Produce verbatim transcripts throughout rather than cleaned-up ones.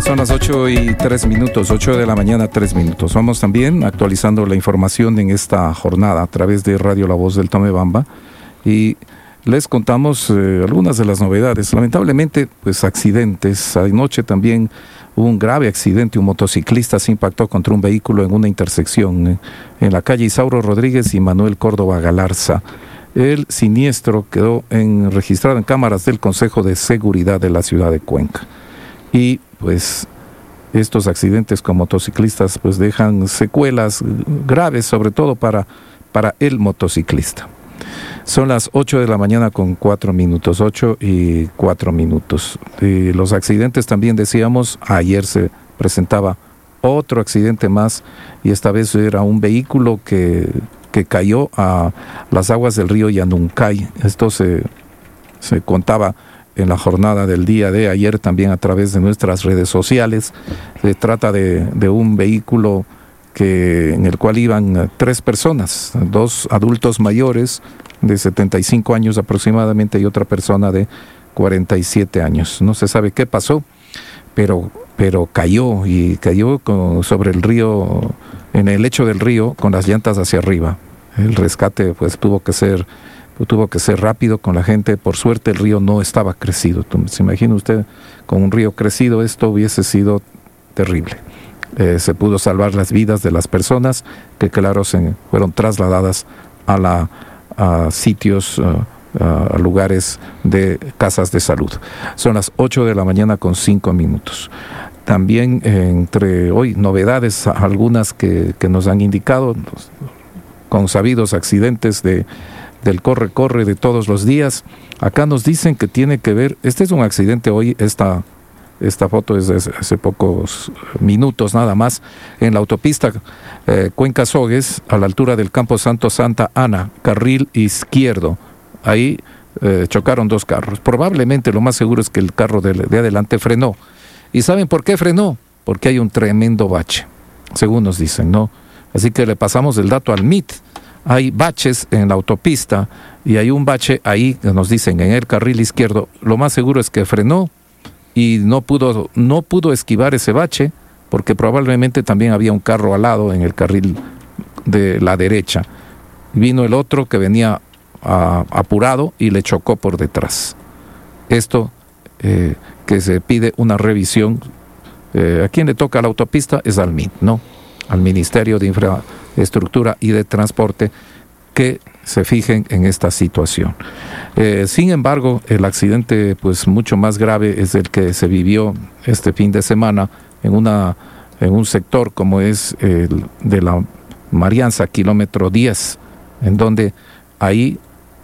Son las ocho y tres minutos, ocho de la mañana, tres minutos. Vamos también actualizando la información en esta jornada a través de Radio La Voz del Tomebamba y les contamos eh, algunas de las novedades. Lamentablemente, pues accidentes. Anoche también hubo un grave accidente. Un motociclista se impactó contra un vehículo en una intersección eh, en la calle Isauro Rodríguez y Manuel Córdoba Galarza. El siniestro quedó en, registrado en cámaras del Consejo de Seguridad de la ciudad de Cuenca. Y pues estos accidentes con motociclistas pues dejan secuelas graves, sobre todo para, para el motociclista. Son las ocho de la mañana con cuatro minutos, ocho y cuatro minutos. Y los accidentes también decíamos, ayer se presentaba otro accidente más y esta vez era un vehículo que, que cayó a las aguas del río Yanuncay. Esto se, se contaba en la jornada del día de ayer también a través de nuestras redes sociales. Se trata de, de un vehículo que, en el cual iban tres personas, dos adultos mayores de setenta y cinco años aproximadamente y otra persona de cuarenta y siete años. No se sabe qué pasó, pero, pero cayó y cayó con, sobre el río, en el lecho del río con las llantas hacia arriba. El rescate pues tuvo que ser tuvo que ser rápido con la gente. Por suerte el río no estaba crecido. ¿Se imagina usted con un río crecido? Esto hubiese sido terrible. Eh, se pudo salvar las vidas de las personas que claro se fueron trasladadas a, la, a sitios, a, a lugares de casas de salud. Son las ocho de la mañana con cinco minutos. También eh, entre hoy novedades, algunas que, que nos han indicado, con sabidos accidentes de del corre-corre de todos los días. Acá nos dicen que tiene que ver, este es un accidente hoy, esta, esta foto es de hace pocos minutos nada más, en la autopista eh, Cuenca-Sogues, a la altura del Campo Santo Santa Ana, carril izquierdo. Ahí eh, chocaron dos carros. Probablemente lo más seguro es que el carro de, de adelante frenó. ¿Y saben por qué frenó? Porque hay un tremendo bache, según nos dicen, ¿no? Así que le pasamos el dato al M I T. Hay baches en la autopista y hay un bache ahí, nos dicen, en el carril izquierdo. Lo más seguro es que frenó y no pudo, no pudo esquivar ese bache porque probablemente también había un carro al lado en el carril de la derecha. Vino el otro que venía a, apurado y le chocó por detrás. Esto eh, que se pide una revisión. Eh, ¿A quién le toca la autopista? Es al M I T, ¿no? Al Ministerio de Infraestructura y de Transporte, que se fijen en esta situación. Eh, sin embargo, el accidente pues mucho más grave es el que se vivió este fin de semana en, una, en un sector como es el de la Marianza, kilómetro diez, en donde ahí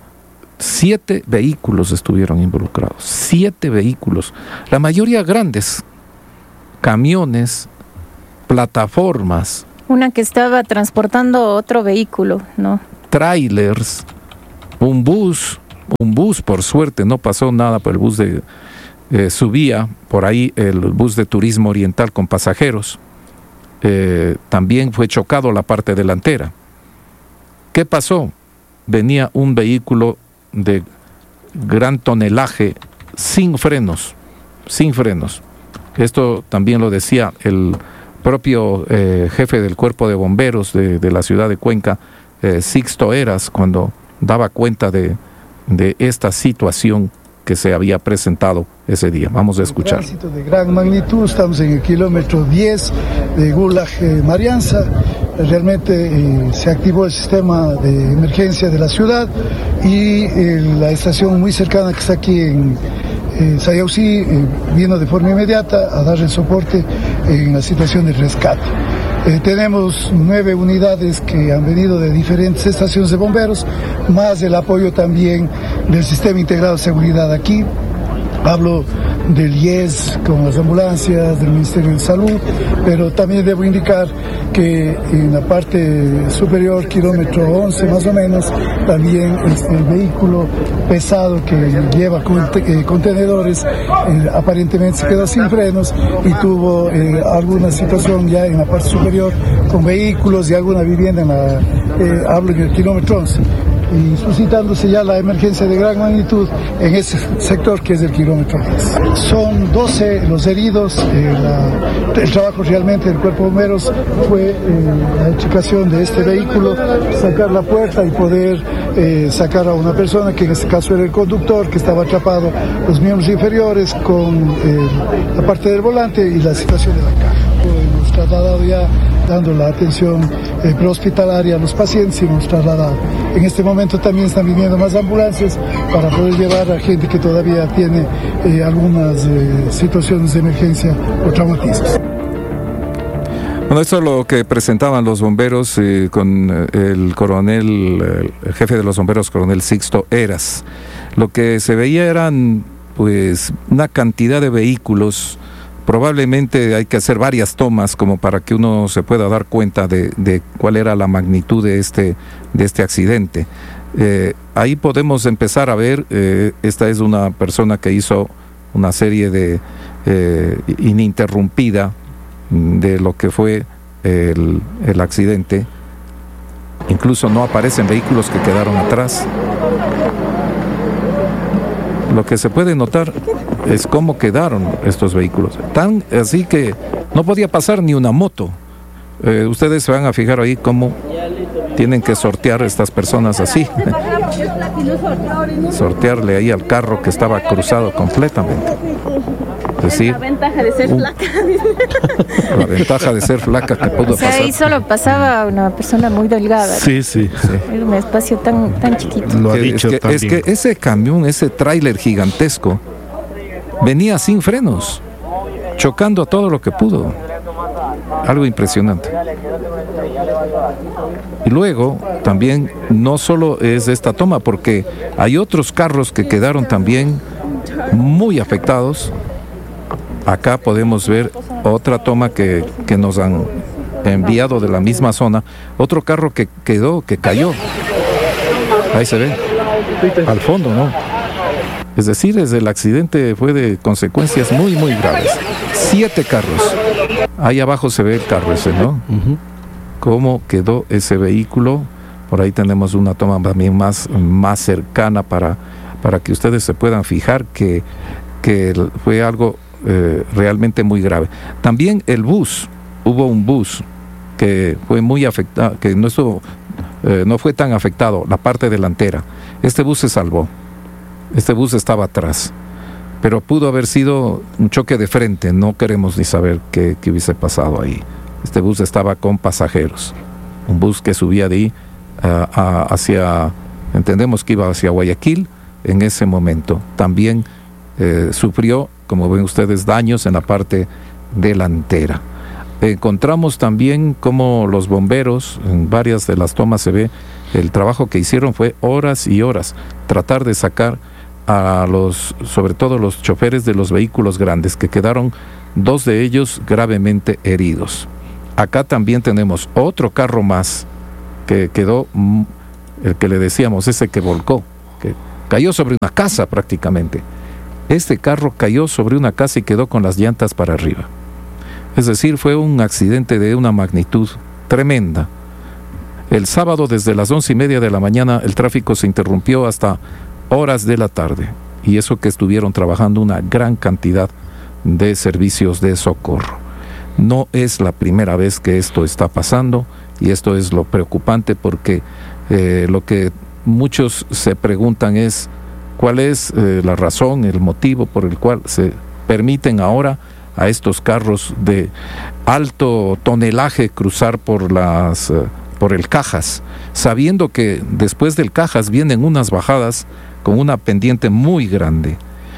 siete vehículos estuvieron involucrados, siete vehículos, la mayoría grandes, camiones, plataformas. Una que estaba transportando otro vehículo, ¿no? Trailers, un bus, un bus, por suerte no pasó nada, pero el bus de, eh, subía por ahí, el bus de turismo oriental con pasajeros, eh, también fue chocado la parte delantera. ¿Qué pasó? Venía un vehículo de gran tonelaje sin frenos, sin frenos. Esto también lo decía el propio eh, jefe del cuerpo de bomberos de, de la ciudad de Cuenca, eh, Sixto Eras, cuando daba cuenta de, de esta situación que se había presentado ese día. Vamos a escuchar. Tránsito de gran magnitud, estamos en el kilómetro diez de Gulag eh, Marianza. Realmente eh, se activó el sistema de emergencia de la ciudad y eh, la estación muy cercana que está aquí en Eh, Sayausí eh, vino de forma inmediata a dar el soporte en la situación de rescate. Eh, tenemos nueve unidades que han venido de diferentes estaciones de bomberos, más el apoyo también del Sistema Integrado de Seguridad aquí. Hablo del I E S con las ambulancias, del Ministerio de Salud, pero también debo indicar que en la parte superior, kilómetro once más o menos, también este, el vehículo pesado que lleva eh, contenedores eh, aparentemente se quedó sin frenos y tuvo eh, alguna situación ya en la parte superior con vehículos y alguna vivienda en la, eh, hablo en el kilómetro once. y suscitándose ya la emergencia de gran magnitud en ese sector que es el kilómetro diez. Son doce los heridos, eh, la, el trabajo realmente del Cuerpo de Bomberos fue eh, la explicación de este vehículo, sacar la puerta y poder eh, sacar a una persona que en este caso era el conductor, que estaba atrapado los miembros inferiores con eh, la parte del volante y la situación de la caja. Hemos trasladado ya, dando la atención eh, prehospitalaria a los pacientes, y hemos trasladado. En este momento también están viniendo más ambulancias para poder llevar a gente que todavía tiene eh, algunas eh, situaciones de emergencia o traumatismos. Bueno, esto es lo que presentaban los bomberos eh, con el coronel, el jefe de los bomberos, coronel Sixto Eras. Lo que se veía eran pues una cantidad de vehículos. Probablemente hay que hacer varias tomas como para que uno se pueda dar cuenta de, de cuál era la magnitud de este, de este accidente. Eh, ahí podemos empezar a ver, eh, esta es una persona que hizo una serie de eh, ininterrumpida de lo que fue el, el accidente. Incluso no aparecen vehículos que quedaron atrás. Lo que se puede notar es cómo quedaron estos vehículos. Tan así que no podía pasar ni una moto. Eh, ustedes se van a fijar ahí cómo tienen que sortear estas personas así. Sortearle ahí al carro que estaba cruzado completamente. Es decir, la ventaja de ser un, flaca. La ventaja de ser flaca que pudo o sea, pasar. ahí solo pasaba una persona muy delgada. Sí, sí. sí. Era un espacio tan, tan chiquito. Lo ha Que- dicho es, que, es también. que ese camión, ese tráiler gigantesco, venía sin frenos, chocando a todo lo que pudo. Algo impresionante. Y luego, también, no solo es esta toma, porque hay otros carros que quedaron también muy afectados. Acá podemos ver otra toma que, que nos han enviado de la misma zona. Otro carro que quedó, que cayó. Ahí se ve, al fondo, ¿no? Es decir, es el accidente fue de consecuencias muy, muy graves. Siete carros. Ahí abajo se ve el carro ese, ¿no? Ujú. Cómo quedó ese vehículo. Por ahí tenemos una toma también más, más cercana para, para que ustedes se puedan fijar que, que el- fue algo eh, realmente muy grave. También el bus, hubo un bus que fue muy afectado, que no, estuvo, eh, no fue tan afectado, la parte delantera. Este bus se salvó. Este bus estaba atrás. Pero pudo haber sido un choque de frente, no queremos ni saber qué, qué hubiese pasado ahí. Este bus estaba con pasajeros, un bus que subía de ahí a- a- hacia, entendemos que iba hacia Guayaquil en ese momento. También eh, sufrió, como ven ustedes, daños en la parte delantera. Encontramos también cómo los bomberos, en varias de las tomas se ve, el trabajo que hicieron fue horas y horas, tratar de sacar a los, sobre todo los choferes de los vehículos grandes, que quedaron dos de ellos gravemente heridos. Acá también tenemos otro carro más que quedó, mm, el que le decíamos, ese que volcó, que cayó sobre una casa prácticamente. Este carro cayó sobre una casa y quedó con las llantas para arriba. Es decir, fue un accidente de una magnitud tremenda. El sábado desde las once y media de la mañana el tráfico se interrumpió hasta horas de la tarde, y eso que estuvieron trabajando una gran cantidad de servicios de socorro. No es la primera vez que esto está pasando, y esto es lo preocupante, porque eh, lo que muchos se preguntan es cuál es eh, la razón, el motivo por el cual se permiten ahora a estos carros de alto tonelaje cruzar por las eh, por el Cajas, sabiendo que después del Cajas vienen unas bajadas con una pendiente muy grande.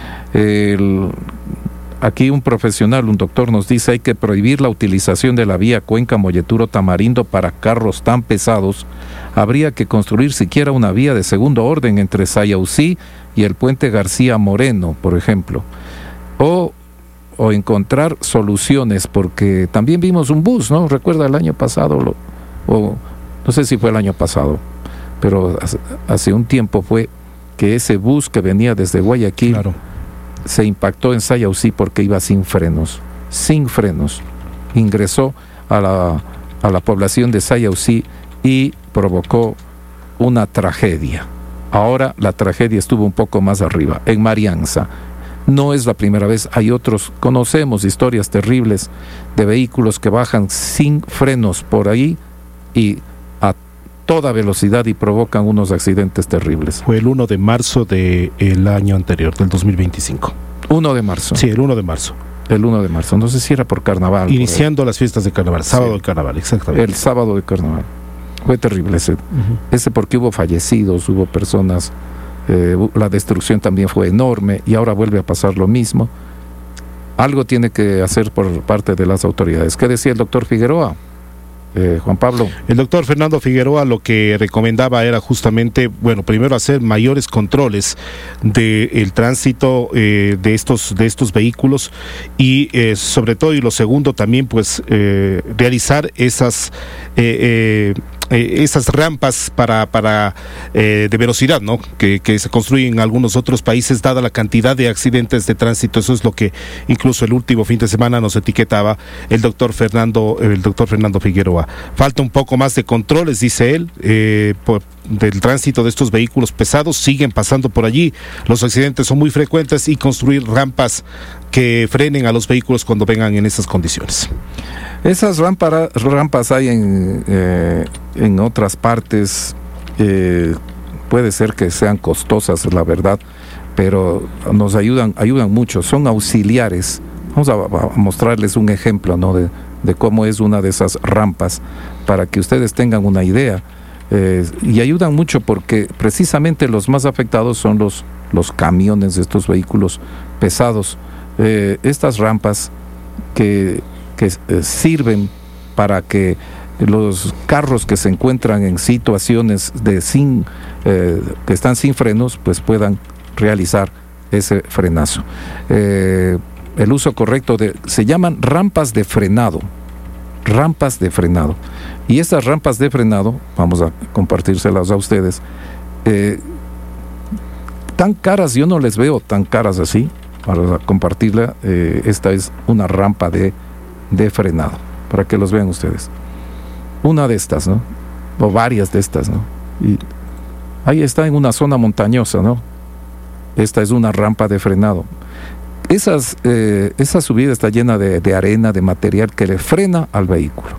El, aquí un profesional, un doctor, nos dice hay que prohibir la utilización de la vía Cuenca Molleturo Tamarindo para carros tan pesados. Habría que construir siquiera una vía de segundo orden entre Sayausí y el puente García Moreno, por ejemplo. O, o encontrar soluciones, porque también vimos un bus, ¿no? Recuerda el año pasado, lo, o no sé si fue el año pasado, pero hace, hace un tiempo fue que ese bus que venía desde Guayaquil, Claro. se impactó en Sayausí porque iba sin frenos, sin frenos. Ingresó a la, a la población de Sayausí y provocó una tragedia. Ahora la tragedia estuvo un poco más arriba, en Marianza. No es la primera vez, hay otros, conocemos historias terribles de vehículos que bajan sin frenos por ahí y a toda velocidad y provocan unos accidentes terribles. Fue el uno de marzo del año anterior, del dos mil veinticinco. uno de marzo. Sí, el uno de marzo. El uno de marzo, no sé si era por carnaval. Iniciando las fiestas de carnaval, sábado Sí. de carnaval, exactamente. El sábado de carnaval. Fue terrible ese. Uh-huh. Ese porque hubo fallecidos, hubo personas, eh, la destrucción también fue enorme y ahora vuelve a pasar lo mismo. Algo tiene que hacer por parte de las autoridades. ¿Qué decía el doctor Figueroa? Eh, Juan Pablo. El doctor Fernando Figueroa lo que recomendaba era justamente, bueno, primero hacer mayores controles del tránsito eh, de estos de estos vehículos y eh, sobre todo, y lo segundo también, pues eh, realizar esas eh, eh, eh, esas rampas para para eh, de velocidad, ¿no? Que, que se construyen en algunos otros países, dada la cantidad de accidentes de tránsito. Eso es lo que incluso el último fin de semana nos etiquetaba el doctor Fernando el doctor Fernando Figueroa. Falta un poco más de controles, dice él, eh, por, del tránsito de estos vehículos pesados. Siguen pasando por allí, los accidentes son muy frecuentes, y construir rampas que frenen a los vehículos cuando vengan en esas condiciones. Esas rampa, rampas hay en, eh, en otras partes, eh, puede ser que sean costosas, la verdad, pero nos ayudan, ayudan mucho, son auxiliares. Vamos a, a mostrarles un ejemplo, ¿no? de, de cómo es una de esas rampas, para que ustedes tengan una idea. Eh, y ayudan mucho porque precisamente los más afectados son los, los camiones de estos vehículos pesados. Eh, estas rampas que, que eh, sirven para que los carros que se encuentran en situaciones de sin eh, que están sin frenos, pues puedan realizar ese frenazo. Eh, el uso correcto de, se llaman rampas de frenado, rampas de frenado. Y estas rampas de frenado, vamos a compartírselas a ustedes, eh, tan caras, yo no les veo tan caras así, para compartirla. Eh, esta es una rampa de, de frenado, para que los vean ustedes. Una de estas, ¿no? O varias de estas, ¿no? Y ahí está en una zona montañosa, ¿no? Esta es una rampa de frenado. Esas, eh, esa subida está llena de, de arena, de material que le frena al vehículo.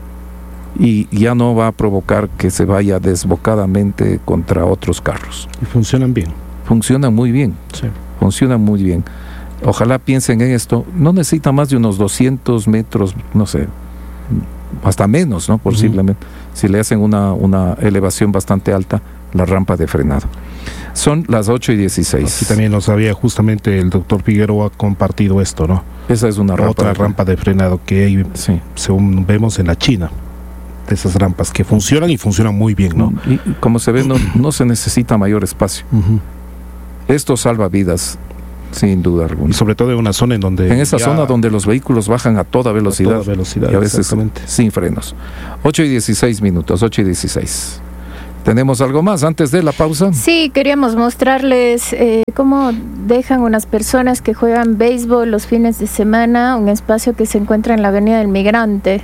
Y ya no va a provocar que se vaya desbocadamente contra otros carros. Y funcionan bien. Funcionan muy bien. Sí. Funcionan muy bien. Ojalá piensen en esto. No necesita más de unos doscientos metros, no sé, hasta menos, ¿no? Posiblemente. Uh-huh. Si le hacen una, una elevación bastante alta, la rampa de frenado. Son las ocho y dieciséis. Aquí también nos había justamente el doctor Figueroa compartido esto, ¿no? Esa es una rampa. Otra de rampa de frenado que hay, sí, según vemos en la China. De esas rampas que funcionan y funcionan muy bien, ¿no? Y como se ve, no, no se necesita mayor espacio. Uh-huh. Esto salva vidas, sin duda alguna. Y sobre todo en una zona en donde... En esa zona donde los vehículos bajan a toda velocidad. A toda velocidad, y a veces sin frenos. ocho y dieciséis minutos, ocho y dieciséis. ¿Tenemos algo más antes de la pausa? Sí, queríamos mostrarles eh, cómo dejan unas personas que juegan béisbol los fines de semana, un espacio que se encuentra en la Avenida del Migrante.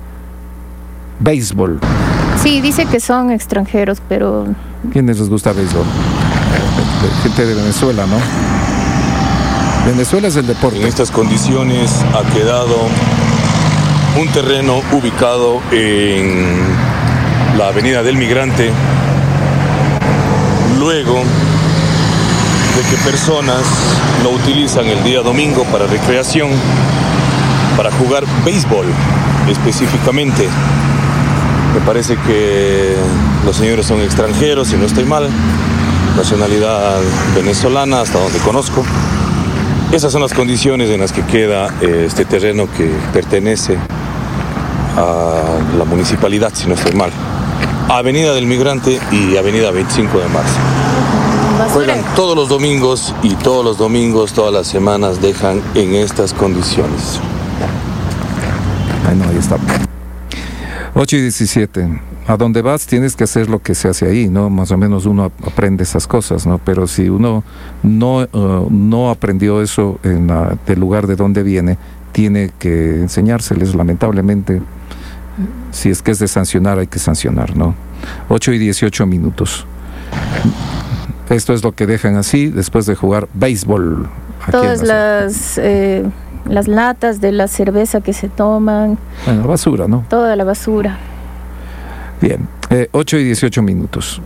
Béisbol. Sí, dice que son extranjeros, pero... ¿Quiénes les gusta béisbol? Gente de Venezuela, ¿no? Venezuela es el deporte. En estas condiciones ha quedado un terreno ubicado en la Avenida del Migrante, luego de que personas lo utilizan el día domingo para recreación, para jugar béisbol específicamente. Me parece que los señores son extranjeros, si no estoy mal, nacionalidad venezolana, hasta donde conozco. Esas son las condiciones en las que queda este terreno que pertenece a la municipalidad, si no estoy mal. Avenida del Migrante y Avenida veinticinco de marzo. Juegan todos los domingos y todos los domingos, todas las semanas dejan en estas condiciones. Ay, no, ahí está. ocho y diecisiete. A donde vas tienes que hacer lo que se hace ahí, ¿no? Más o menos uno aprende esas cosas, ¿no? Pero si uno no, uh, no aprendió eso en la, del lugar de donde viene, tiene que enseñárseles, lamentablemente. si es que es de sancionar, hay que sancionar, ¿no? ocho y dieciocho minutos. Esto es lo que dejan así después de jugar béisbol. Aquí Todas las, eh, las latas de la cerveza que se toman. Bueno, basura, ¿no? Toda la basura. Bien, eh, ocho y dieciocho minutos.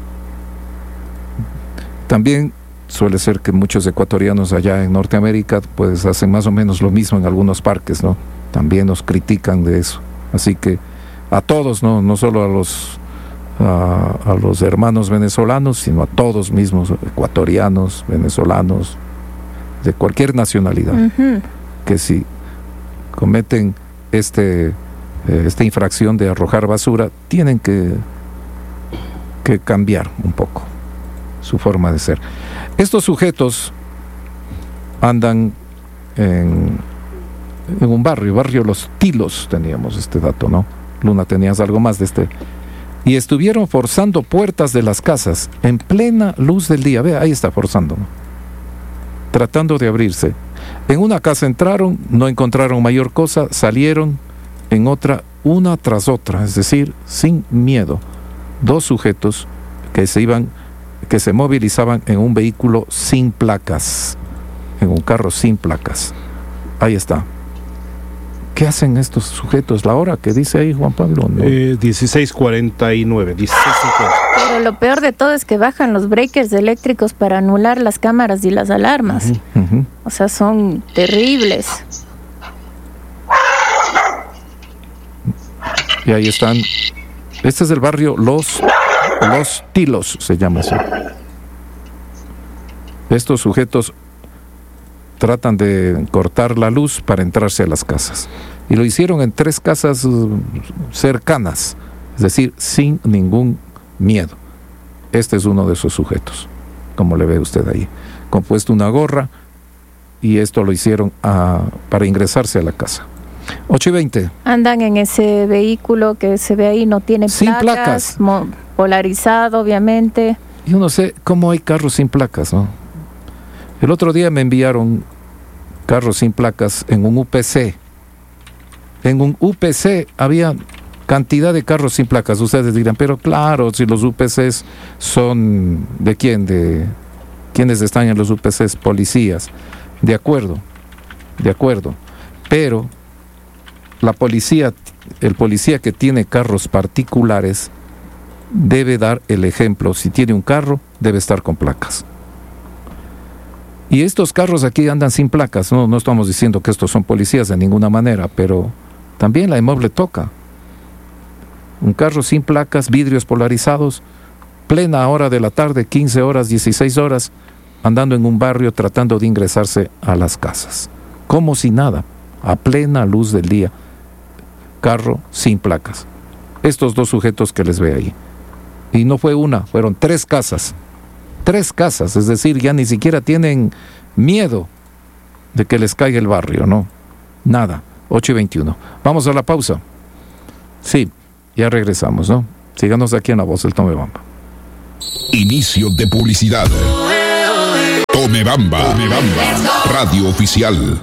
También suele ser que muchos ecuatorianos allá en Norteamérica pues hacen más o menos lo mismo en algunos parques, ¿no? También nos critican de eso. Así que a todos, no, no solo a los a, a los hermanos venezolanos, sino a todos mismos, ecuatorianos, venezolanos, de cualquier nacionalidad, Uh-huh. que si cometen este eh, esta infracción de arrojar basura, tienen que que cambiar un poco su forma de ser. Estos sujetos andan en, en un barrio, barrio Los Tilos, teníamos este dato, ¿no? Luna, tenías algo más de este. Y estuvieron forzando puertas de las casas en plena luz del día. Ve, ahí está forzando, ¿no? Tratando de abrirse. En una casa entraron, no encontraron mayor cosa, salieron en otra, una tras otra, es decir, sin miedo. Dos sujetos que se iban, que se movilizaban en un vehículo sin placas, en un carro sin placas. Ahí está. ¿Qué hacen estos sujetos? La hora que dice ahí Juan Pablo, ¿no? Eh, dieciséis cuarenta y nueve, dieciséis cincuenta. Pero lo peor de todo es que bajan los breakers eléctricos para anular las cámaras y las alarmas. Uh-huh. Uh-huh. O sea, son terribles. Y ahí están. Este es el barrio Los, Los Tilos, se llama así. Estos sujetos tratan de cortar la luz para entrarse a las casas. Y lo hicieron en tres casas uh, cercanas, es decir, sin ningún miedo. Este es uno de esos sujetos, como le ve usted ahí. Compuesto una gorra, y esto lo hicieron uh, para ingresarse a la casa. ocho y veinte. Andan en ese vehículo que se ve ahí, no tiene Sin placas, placas. mo- polarizado, obviamente. Yo no sé cómo hay carros sin placas, ¿no? El otro día me enviaron carros sin placas en un U P C. En un U P C había cantidad de carros sin placas. Ustedes dirán, pero claro, si los U P Cs son... ¿De quién? De ¿quiénes están en los U P Cs? Policías. De acuerdo, de acuerdo. Pero la policía, el policía que tiene carros particulares debe dar el ejemplo. Si tiene un carro, debe estar con placas. Y estos carros aquí andan sin placas. No, no estamos diciendo que estos son policías de ninguna manera, pero también la inmoble toca. Un carro sin placas, vidrios polarizados, plena hora de la tarde, quince horas, dieciséis horas, andando en un barrio tratando de ingresarse a las casas. Como si nada, a plena luz del día. Carro sin placas. Estos dos sujetos que les ve ahí. Y no fue una, fueron tres casas. Tres casas, es decir, ya ni siquiera tienen miedo de que les caiga el barrio, ¿no? Nada. ocho y veintiuno. Vamos a la pausa. Sí, ya regresamos, ¿no? Síganos aquí en La Voz del Tomebamba. Inicio de publicidad. Tomebamba, Tomebamba, radio oficial.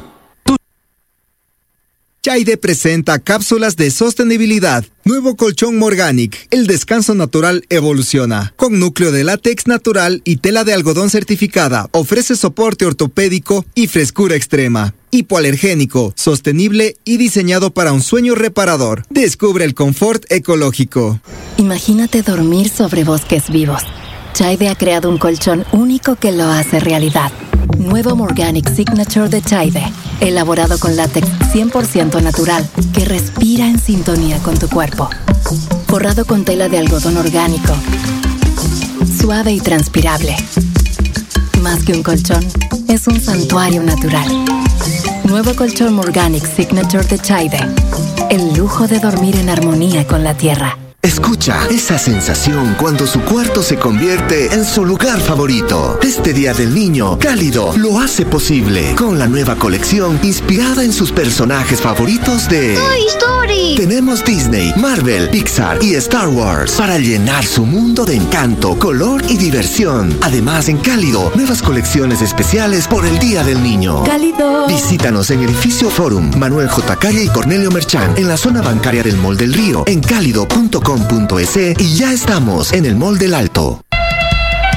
Chaide presenta cápsulas de sostenibilidad. Nuevo colchón Morganic. El descanso natural evoluciona. Con núcleo de látex natural y tela de algodón certificada. Ofrece soporte ortopédico y frescura extrema. Hipoalergénico, sostenible y diseñado para un sueño reparador. Descubre el confort ecológico. Imagínate dormir sobre bosques vivos. Chaide ha creado un colchón único que lo hace realidad. Nuevo Morganic Signature de Chaide, elaborado con látex cien por ciento natural, que respira en sintonía con tu cuerpo. Forrado con tela de algodón orgánico, suave y transpirable. Más que un colchón, es un santuario natural. Nuevo colchón Morganic Signature de Chaide, el lujo de dormir en armonía con la tierra. Escucha esa sensación cuando su cuarto se convierte en su lugar favorito. Este Día del Niño, Cálido lo hace posible con la nueva colección inspirada en sus personajes favoritos de Toy Story. Tenemos Disney, Marvel, Pixar y Star Wars para llenar su mundo de encanto, color y diversión. Además, en Cálido, nuevas colecciones especiales por el Día del Niño. Cálido. Visítanos en Edificio Forum, Manuel J. Calle y Cornelio Merchán, en la zona bancaria del Mall del Río, en cálido punto com punto es y ya estamos en el Mall del Alto.